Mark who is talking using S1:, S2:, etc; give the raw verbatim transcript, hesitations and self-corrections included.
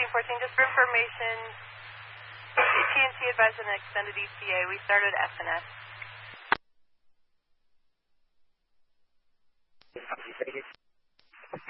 S1: fourteen fourteen, just for information, T N T advised an extended E T A. We started S N S.